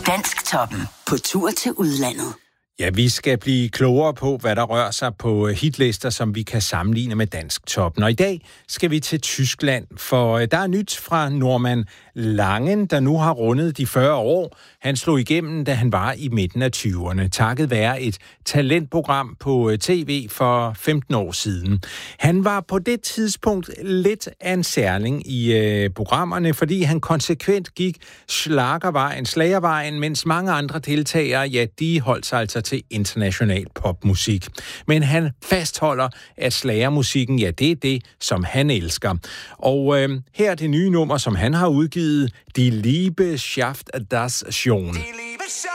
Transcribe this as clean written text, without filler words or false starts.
Dansktoppen på tur til udlandet. Ja, vi skal blive klogere på, hvad der rører sig på hitlister, som vi kan sammenligne med Dansktoppen. Og i dag skal vi til Tyskland, for der er nyt fra Norman Langen, der nu har rundet de 40 år. Han slog igennem, da han var i midten af 20'erne, takket være et talentprogram på tv for 15 år siden. Han var på det tidspunkt lidt af en særling i programmerne, fordi han konsekvent gik slagervejen, mens mange andre deltagere, ja, de holdt sig altså til international popmusik. Men han fastholder, at slagermusikken, ja, det er det, som han elsker. Og her er det nye nummer, som han har udgivet, Die Liebe schafft das schon.